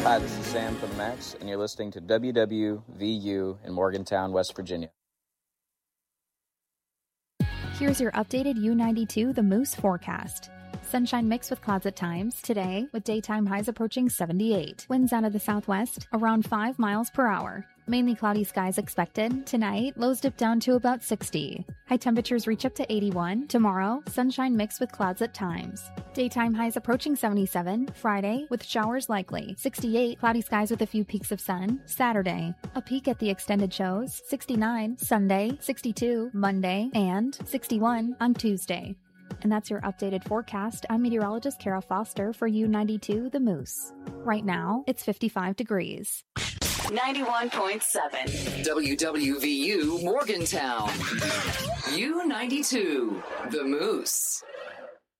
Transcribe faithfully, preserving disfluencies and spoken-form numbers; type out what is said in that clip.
Hi, this is Sam from the Max, and you're listening to W W V U in Morgantown, West Virginia. Here's your updated U ninety-two The Moose forecast. Sunshine mixed with clouds at times today, with daytime highs approaching seventy-eight. Winds out of the southwest around five miles per hour. Mainly cloudy skies expected. Tonight, lows dip down to about sixty. High temperatures reach up to eighty-one. Tomorrow, sunshine mixed with clouds at times. Daytime highs approaching seventy-seven. Friday, with showers likely. sixty-eight, cloudy skies with a few peaks of sun. Saturday, a peak at the extended shows. sixty-nine. Sunday, sixty-two. Monday, and sixty-one on Tuesday. And that's your updated forecast. I'm meteorologist Kara Foster for U ninety-two The Moose. Right now, it's fifty-five degrees. ninety-one point seven W W V U Morgantown. U ninety-two The Moose.